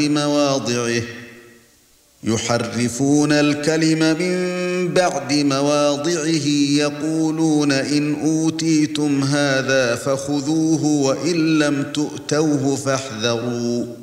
مواضعه يحرفون الكلم من بعد مواضعه يقولون إن أوتيتم هذا فخذوه وإن لم تؤتوه فاحذروا